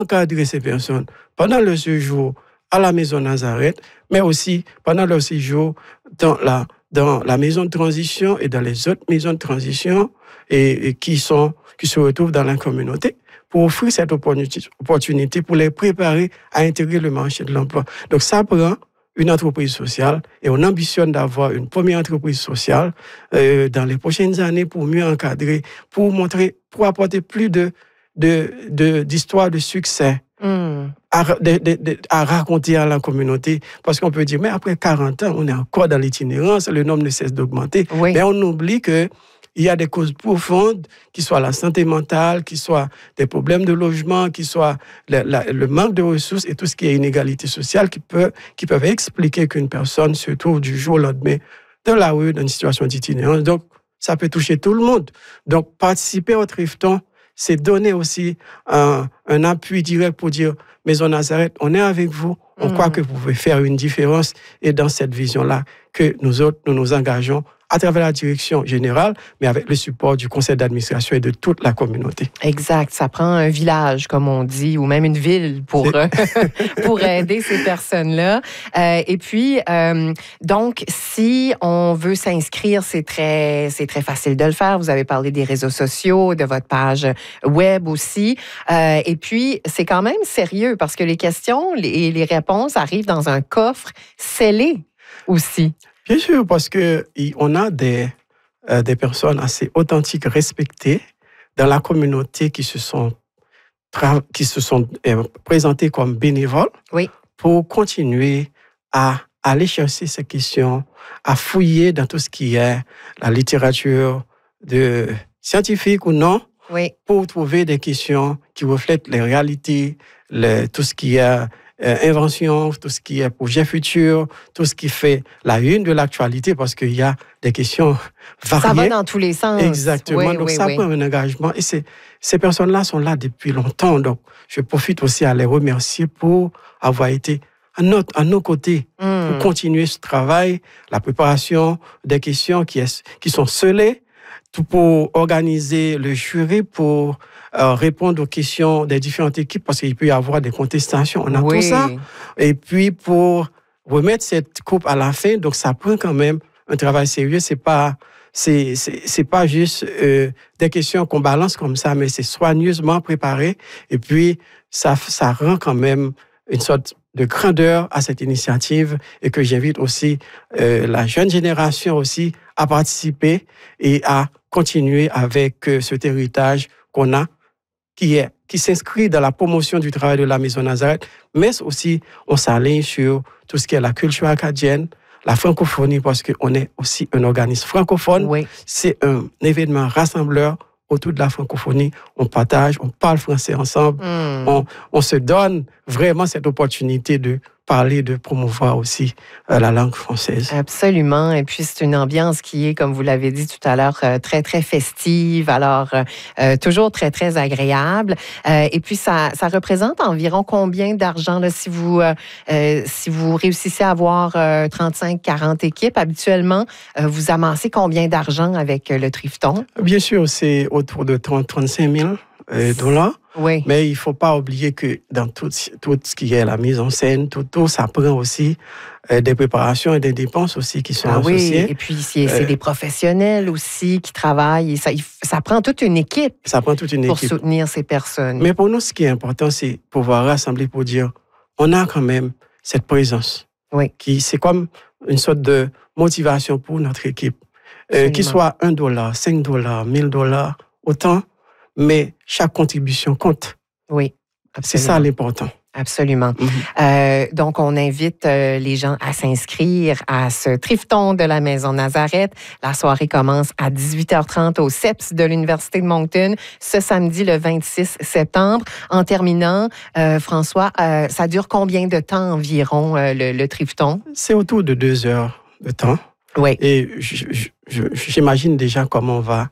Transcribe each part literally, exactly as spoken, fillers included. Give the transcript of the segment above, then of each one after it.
encadrer ces personnes pendant le séjour à la maison Nazareth, mais aussi pendant leur séjour dans la, dans la maison de transition et dans les autres maisons de transition et, et qui, sont, qui se retrouvent dans la communauté, pour offrir cette opportunité, pour les préparer à intégrer le marché de l'emploi. Donc ça prend une entreprise sociale et on ambitionne d'avoir une première entreprise sociale euh, dans les prochaines années pour mieux encadrer, pour montrer, pour apporter plus de, de, de, d'histoires de succès mm. à, de, de, de, à raconter à la communauté. Parce qu'on peut dire, mais après quarante ans, on est encore dans l'itinérance, le nombre ne cesse d'augmenter. Oui. Mais on oublie que il y a des causes profondes, qui soient la santé mentale, qui soient des problèmes de logement, qui soient le, la, le manque de ressources et tout ce qui est inégalité sociale qui, peut, qui peuvent expliquer qu'une personne se trouve du jour au lendemain dans la rue, dans une situation d'itinérance. Donc, ça peut toucher tout le monde. Donc, participer au Trifton, c'est donner aussi un, un appui direct pour dire, Maison Nazareth, on est avec vous, on mmh. croit que vous pouvez faire une différence. Et dans cette vision-là, que nous autres, nous nous engageons à travers la direction générale, mais avec le support du conseil d'administration et de toute la communauté. Exact. Ça prend un village, comme on dit, ou même une ville pour, euh, pour aider ces personnes-là. Euh, et puis, euh, donc, si on veut s'inscrire, c'est très, c'est très facile de le faire. Vous avez parlé des réseaux sociaux, de votre page web aussi. Euh, et puis, c'est quand même sérieux parce que les questions et les réponses arrivent dans un coffre scellé aussi. Bien sûr, parce qu'on a des, euh, des personnes assez authentiques, respectées dans la communauté qui se sont, tra- qui se sont euh, présentées comme bénévoles oui. pour continuer à aller chercher ces questions, à fouiller dans tout ce qui est la littérature de scientifique ou non, oui. pour trouver des questions qui reflètent les réalités, les, tout ce qui est Euh, invention, tout ce qui est projet futur, tout ce qui fait la une de l'actualité, parce qu'il y a des questions variées. Ça va dans tous les sens. Exactement. Oui, donc, oui, ça oui. prend un engagement. Et c'est, ces personnes-là sont là depuis longtemps. Donc, je profite aussi à les remercier pour avoir été à, notre, à nos côtés, mm. pour continuer ce travail, la préparation des questions qui, est, qui sont scellées, tout pour organiser le jury, pour Euh, répondre aux questions des différentes équipes parce qu'il peut y avoir des contestations. On a oui. tout ça. Et puis, pour remettre cette coupe à la fin, donc ça prend quand même un travail sérieux. C'est pas, c'est, c'est, c'est pas juste euh, des questions qu'on balance comme ça, mais c'est soigneusement préparé. Et puis, ça, ça rend quand même une sorte de grandeur à cette initiative et que j'invite aussi euh, la jeune génération aussi à participer et à continuer avec euh, cet héritage qu'on a, qui, est, qui s'inscrit dans la promotion du travail de la Maison Nazareth, mais aussi on s'aligne sur tout ce qui est la culture acadienne, la francophonie, parce qu'on est aussi un organisme francophone. Oui. C'est un événement rassembleur autour de la francophonie. On partage, on parle français ensemble, mm. on, on se donne vraiment cette opportunité de parler, de promouvoir aussi euh, la langue française. Absolument. Et puis, c'est une ambiance qui est, comme vous l'avez dit tout à l'heure, euh, très, très festive. Alors, euh, toujours très, très agréable. Euh, et puis, ça, ça représente environ combien d'argent, là, si vous, euh, euh, si vous réussissez à avoir euh, trente-cinq à quarante équipes, habituellement, euh, vous amassez combien d'argent avec euh, le Trifton? Bien sûr, c'est autour de trente à trente-cinq mille euh, dollars. Oui. Mais il ne faut pas oublier que dans tout, tout ce qui est la mise en scène, tout, tout ça prend aussi euh, des préparations et des dépenses aussi qui sont ah associées. Oui, et puis c'est, c'est euh, des professionnels aussi qui travaillent. Et ça, ça prend toute une équipe. Ça prend toute une pour équipe. Pour soutenir ces personnes. Mais pour nous, ce qui est important, c'est pouvoir rassembler pour dire, on a quand même cette présence. Oui. Qui, c'est comme une sorte de motivation pour notre équipe. Euh, qu'il soit un dollar, cinq dollars, mille dollars, autant. Mais chaque contribution compte. Oui, absolument. C'est ça l'important. Absolument. Mm-hmm. Euh, donc, on invite euh, les gens à s'inscrire à ce Trifton de la Maison Nazareth. La soirée commence à dix-huit heures trente au C E P S de l'Université de Moncton ce samedi, le vingt-six septembre. En terminant, euh, François, euh, ça dure combien de temps environ, euh, le, le Trifton? C'est autour de deux heures de temps. Oui. Et je, je, je, j'imagine déjà comment on va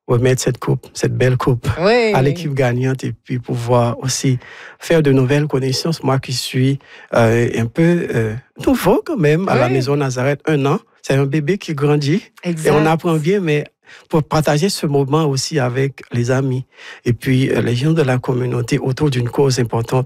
remettre cette coupe, cette belle coupe oui. à l'équipe gagnante et puis pouvoir aussi faire de nouvelles connaissances. Moi qui suis euh, un peu euh, nouveau quand même à oui. la Maison Nazareth, un an, c'est un bébé qui grandit exact. Et on apprend bien, mais pour partager ce moment aussi avec les amis et puis euh, les gens de la communauté autour d'une cause importante.